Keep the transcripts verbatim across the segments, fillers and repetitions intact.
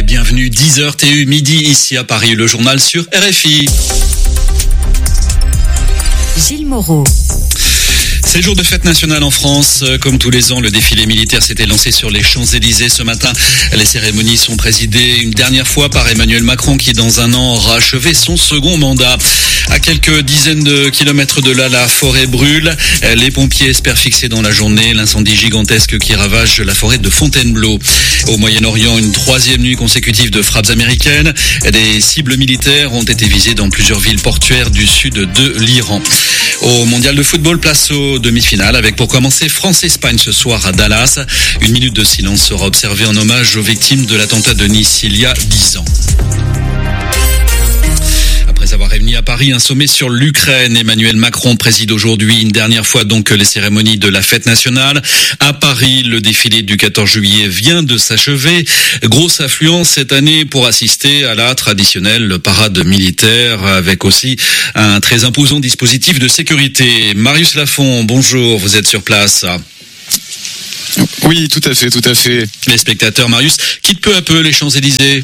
bienvenue, dix heures T U midi ici à Paris, le journal sur R F I. Gilles Moreau. C'est jour de fête nationale en France. Comme tous les ans, le défilé militaire s'était lancé sur les Champs-Élysées ce matin. Les cérémonies sont présidées une dernière fois par Emmanuel Macron qui, dans un an, aura achevé son second mandat. À quelques dizaines de kilomètres de là, la forêt brûle. Les pompiers espèrent fixer dans la journée l'incendie gigantesque qui ravage la forêt de Fontainebleau. Au Moyen-Orient, une troisième nuit consécutive de frappes américaines. Des cibles militaires ont été visées dans plusieurs villes portuaires du sud de l'Iran. Au mondial de football, place aux demi-finales avec pour commencer France-Espagne ce soir à Dallas. Une minute de silence sera observée en hommage aux victimes de l'attentat de Nice il y a dix ans. Après avoir réuni à Paris un sommet sur l'Ukraine, Emmanuel Macron préside aujourd'hui une dernière fois donc les cérémonies de la fête nationale. À Paris, le défilé du quatorze juillet vient de s'achever. Grosse affluence cette année pour assister à la traditionnelle parade militaire avec aussi un très imposant dispositif de sécurité. Marius Lafont, bonjour, vous êtes sur place. Oui, tout à fait, tout à fait. Les spectateurs, Marius, quittent peu à peu les Champs-Élysées.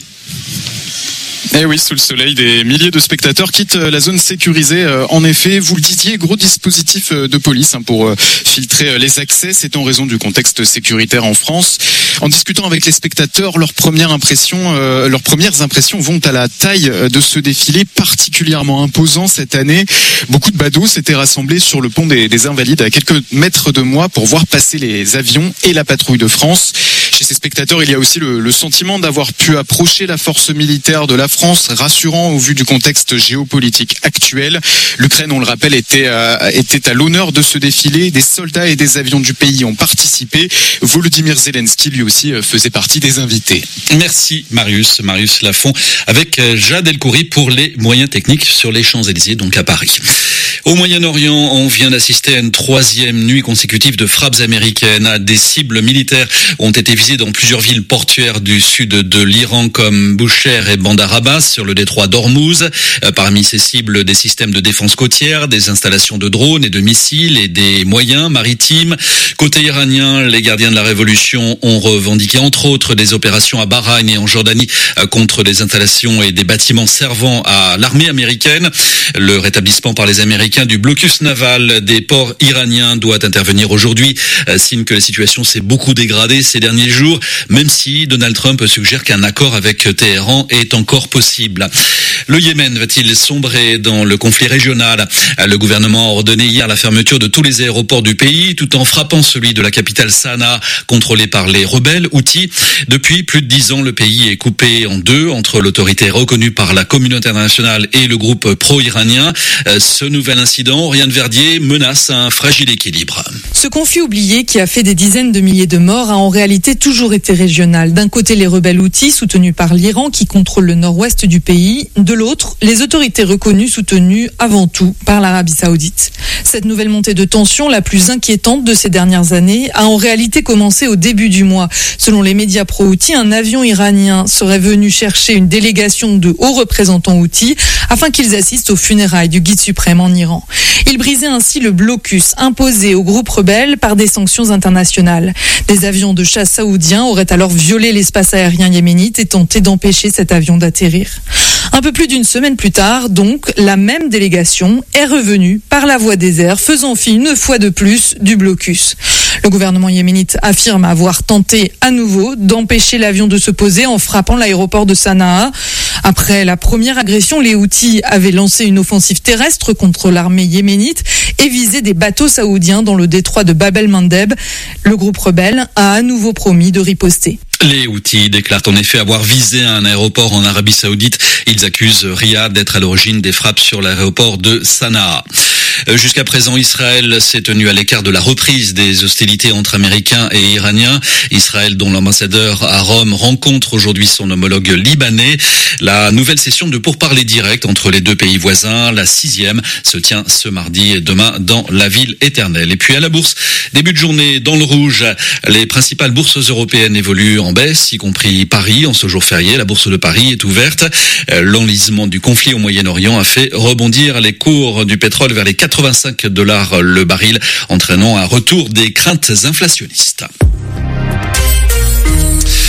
Eh oui, sous le soleil, des milliers de spectateurs quittent la zone sécurisée. En effet, vous le disiez, gros dispositif de police pour filtrer les accès. C'est en raison du contexte sécuritaire en France. En discutant avec les spectateurs, leurs premières impressions, euh, leurs premières impressions vont à la taille de ce défilé particulièrement imposant cette année. Beaucoup de badauds s'étaient rassemblés sur le pont des, des Invalides à quelques mètres de moi pour voir passer les avions et la patrouille de France. Chez ces spectateurs, il y a aussi le, le sentiment d'avoir pu approcher la force militaire de la France, rassurant au vu du contexte géopolitique actuel. L'Ukraine, on le rappelle, était, euh, était à l'honneur de ce défilé. Des soldats et des avions du pays ont participé. Volodymyr Zelensky, lui aussi, faisait partie des invités. Merci Marius, Marius Lafont, avec Jade Elkouri pour les moyens techniques sur les Champs-Élysées, donc à Paris. Au Moyen-Orient, on vient d'assister à une troisième nuit consécutive de frappes américaines. Des cibles militaires ont été visées dans plusieurs villes portuaires du sud de l'Iran comme Bushehr et Bandar Abbas sur le détroit d'Ormuz. Parmi ces cibles, des systèmes de défense côtière, des installations de drones et de missiles et des moyens maritimes. Côté iranien, les gardiens de la révolution ont revendiqué entre autres des opérations à Bahreïn et en Jordanie contre des installations et des bâtiments servant à l'armée américaine. Le rétablissement par les Américains du blocus naval des ports iraniens doit intervenir aujourd'hui, signe que la situation s'est beaucoup dégradée ces derniers jours, même si Donald Trump suggère qu'un accord avec Téhéran est encore possible. Le Yémen va-t-il sombrer dans le conflit régional? Le gouvernement a ordonné hier la fermeture de tous les aéroports du pays, tout en frappant celui de la capitale Sanaa, contrôlé par les rebelles Houthis. Depuis plus de dix ans, le pays est coupé en deux entre l'autorité reconnue par la communauté internationale et le groupe pro-iranien. Ce nouvel incident, Oriane Verdier, menace un fragile équilibre. Ce conflit oublié qui a fait des dizaines de milliers de morts a en réalité toujours été régional. D'un côté, les rebelles Houthis soutenus par l'Iran qui contrôle le nord-ouest du pays. De l'autre, les autorités reconnues soutenues avant tout par l'Arabie Saoudite. Cette nouvelle montée de tension, la plus inquiétante de ces dernières années, a en réalité commencé au début du mois. Selon les médias pro-Houthis, un avion iranien serait venu chercher une délégation de hauts représentants Houthis afin qu'ils assistent aux funérailles du guide suprême en Iran. Il brisait ainsi le blocus imposé au groupe rebelle par des sanctions internationales. Des avions de chasse saoudiens auraient alors violé l'espace aérien yéménite et tenté d'empêcher cet avion d'atterrir. Un peu plus d'une semaine plus tard, donc, la même délégation est revenue par la voie des airs, faisant fi une fois de plus du blocus. Le gouvernement yéménite affirme avoir tenté à nouveau d'empêcher l'avion de se poser en frappant l'aéroport de Sanaa. Après la première agression, les Houthis avaient lancé une offensive terrestre contre l'armée yéménite et visé des bateaux saoudiens dans le détroit de Bab el-Mandeb. Le groupe rebelle a à nouveau promis de riposter. Les Houthis déclarent en effet avoir visé un aéroport en Arabie Saoudite. Ils accusent Riyad d'être à l'origine des frappes sur l'aéroport de Sanaa. Jusqu'à présent, Israël s'est tenu à l'écart de la reprise des hostilités entre Américains et Iraniens. Israël, dont l'ambassadeur à Rome rencontre aujourd'hui son homologue libanais. La nouvelle session de pourparlers directs entre les deux pays voisins, la sixième, se tient ce mardi et demain dans la ville éternelle. Et puis à la bourse, début de journée dans le rouge. Les principales bourses européennes évoluent en baisse, y compris Paris. En ce jour férié, la bourse de Paris est ouverte. L'enlisement du conflit au Moyen-Orient a fait rebondir les cours du pétrole vers les quatre-vingt-cinq dollars le baril, entraînant un retour des craintes inflationnistes.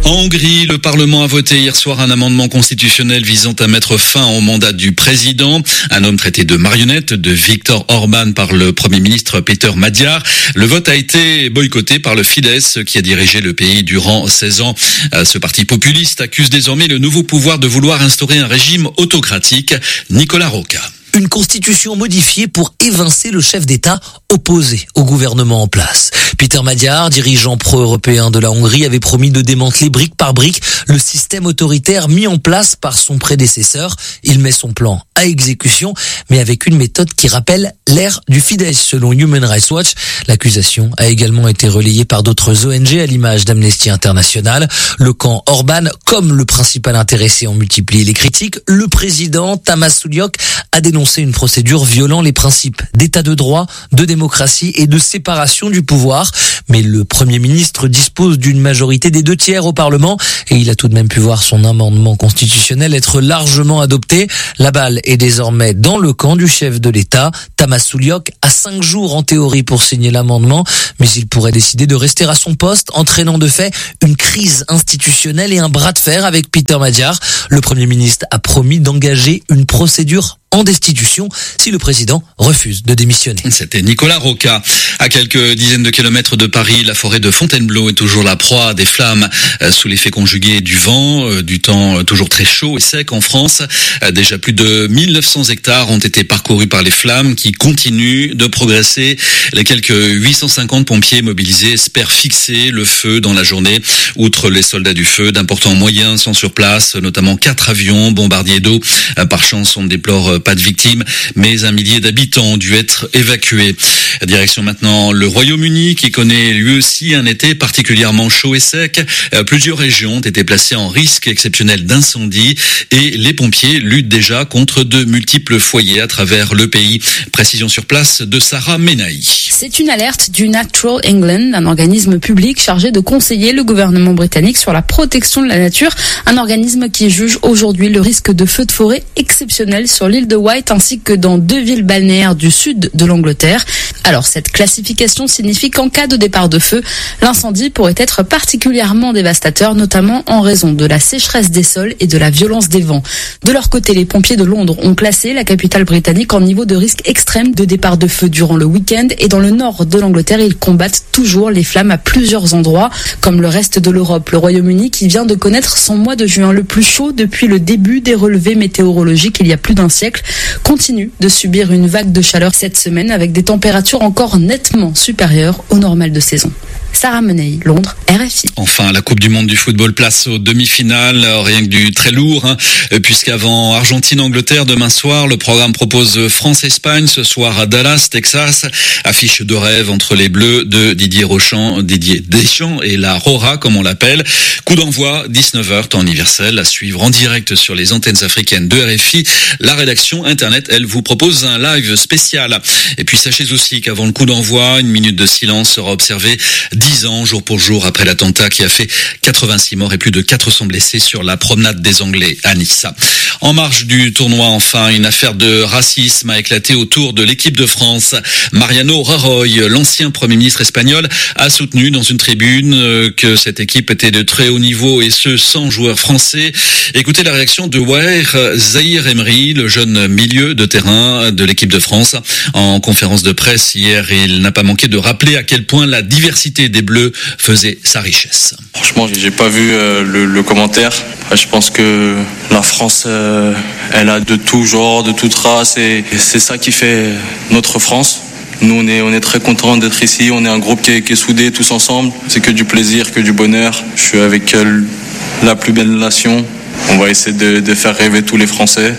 En Hongrie, le Parlement a voté hier soir un amendement constitutionnel visant à mettre fin au mandat du président, un homme traité de marionnette de Viktor Orban par le Premier ministre Péter Magyar. Le vote a été boycotté par le Fidesz qui a dirigé le pays durant seize ans. Ce parti populiste accuse désormais le nouveau pouvoir de vouloir instaurer un régime autocratique. Nicolas Roca. Une constitution modifiée pour évincer le chef d'État opposé au gouvernement en place. Péter Magyar, dirigeant pro-européen de la Hongrie, avait promis de démanteler brique par brique le système autoritaire mis en place par son prédécesseur. Il met son plan à exécution, mais avec une méthode qui rappelle l'ère du Fidesz, selon Human Rights Watch. L'accusation a également été relayée par d'autres O N G à l'image d'Amnesty International. Le camp Orban, comme le principal intéressé, en multiplie les critiques. Le président Tamas Suliok a dénoncé une procédure violant les principes d'état de droit, de démocratie et de séparation du pouvoir. Mais le Premier ministre dispose d'une majorité des deux tiers au Parlement et il a tout de même pu voir son amendement constitutionnel être largement adopté. La balle est désormais dans le camp du chef de l'État. Tamas Suliok a cinq jours en théorie pour signer l'amendement, mais il pourrait décider de rester à son poste, entraînant de fait une crise institutionnelle et un bras de fer avec Péter Magyar. Le Premier ministre a promis d'engager une procédure en destitution si le président refuse de démissionner. C'était Nicolas Roca. À quelques dizaines de kilomètres de Paris, la forêt de Fontainebleau est toujours la proie des flammes sous l'effet conjugué du vent, du temps toujours très chaud et sec en France. Déjà plus de mille neuf cents hectares ont été parcourus par les flammes qui continuent de progresser. Les quelques huit cent cinquante pompiers mobilisés espèrent fixer le feu dans la journée. Outre les soldats du feu, d'importants moyens sont sur place, notamment quatre avions bombardiers d'eau. Par chance, on ne déplore pas de victimes, mais un millier d'habitants ont dû être évacués. Direction maintenant le Royaume-Uni qui connaît lui aussi un été particulièrement chaud et sec. Plusieurs régions ont été placées en risque exceptionnel d'incendie et les pompiers luttent déjà contre de multiples foyers à travers le pays. Précision sur place de Sarah Menahi. C'est une alerte du Natural England, un organisme public chargé de conseiller le gouvernement britannique sur la protection de la nature, un organisme qui juge aujourd'hui le risque de feux de forêt exceptionnel sur l'île de White ainsi que dans deux villes balnéaires du sud de l'Angleterre. Alors cette classification signifie qu'en cas de départ de feu, l'incendie pourrait être particulièrement dévastateur, notamment en raison de la sécheresse des sols et de la violence des vents. De leur côté, les pompiers de Londres ont classé la capitale britannique en niveau de risque extrême de départ de feu durant le week-end et dans le nord de l'Angleterre, ils combattent toujours les flammes à plusieurs endroits, comme le reste de l'Europe. Le Royaume-Uni, qui vient de connaître son mois de juin le plus chaud depuis le début des relevés météorologiques il y a plus d'un siècle, continue de subir une vague de chaleur cette semaine avec des températures encore nettement supérieures au normal de saison. Sarah Menahi, Londres, R F I. Enfin, la Coupe du Monde du football place aux demi-finales, rien que du très lourd, hein, puisqu'avant Argentine-Angleterre demain soir, le programme propose France-Espagne, ce soir à Dallas, Texas, affiche de rêve entre les Bleus de Didier Rochant, Didier Deschamps et la Rora, comme on l'appelle. Coup d'envoi, dix-neuf heures, temps universel, à suivre en direct sur les antennes africaines de R F I. La rédaction Internet, elle, vous propose un live spécial. Et puis sachez aussi qu'avant le coup d'envoi, une minute de silence sera observée dix ans, jour pour jour, après l'attentat qui a fait quatre-vingt-six morts et plus de quatre cents blessés sur la promenade des Anglais à Nice. En marge du tournoi, enfin, une affaire de racisme a éclaté autour de l'équipe de France. Mariano Rajoy, l'ancien Premier ministre espagnol, a soutenu dans une tribune que cette équipe était de très haut niveau et ce, sans joueurs français. Écoutez la réaction de Waher Zahir Emery, le jeune milieu de terrain de l'équipe de France. En conférence de presse hier, il n'a pas manqué de rappeler à quel point la diversité des Bleus faisait sa richesse. Franchement, j'ai pas vu euh, le, le commentaire. Je pense que la France, euh, elle a de tout genre, de toute race, et, et c'est ça qui fait notre France. Nous, on est, on est très contents d'être ici. On est un groupe qui est, qui est soudé tous ensemble. C'est que du plaisir, que du bonheur. Je suis avec euh, la plus belle nation. On va essayer de, de faire rêver tous les Français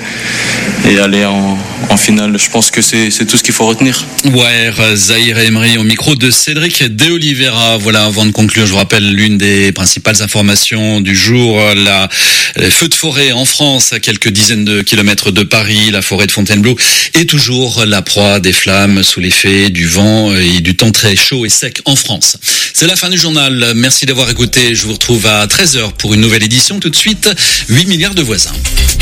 et aller en, en finale. Je pense que c'est, c'est tout ce qu'il faut retenir. Ouais, Zahir Emery au micro de Cédric De Oliveira. Voilà, avant de conclure, je vous rappelle l'une des principales informations du jour. La, les feux de forêt en France, à quelques dizaines de kilomètres de Paris. La forêt de Fontainebleau est toujours la proie des flammes sous l'effet du vent et du temps très chaud et sec en France. C'est la fin du journal. Merci d'avoir écouté. Je vous retrouve à treize heures pour une nouvelle édition. Tout de suite, huit milliards de voisins.